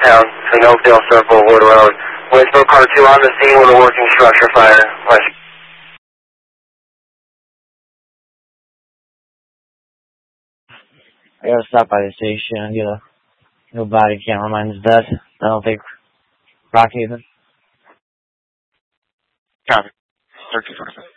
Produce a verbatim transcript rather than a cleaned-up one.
town, between Oakdale Circle, Wood Road. Winsboro Car two on the scene with a working structure fire. West. I gotta stop by the station and get a new body camera. Mine's dead. I don't think Rocky even. Copy. thirteen forty-five.